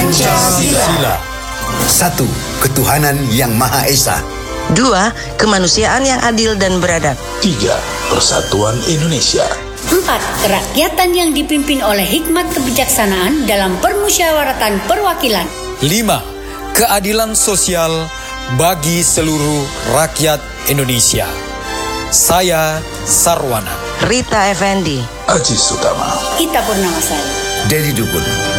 Pancasila. 1. Ketuhanan yang Maha Esa. 2. Kemanusiaan yang adil dan beradab. 3. Persatuan Indonesia. 4. Kerakyatan yang dipimpin oleh hikmat kebijaksanaan dalam permusyawaratan perwakilan. 5. Keadilan sosial bagi seluruh rakyat Indonesia. Saya Sarwana. Rita Effendi. Aji Sutama. Kita Purnamasari. Dedi Dukun.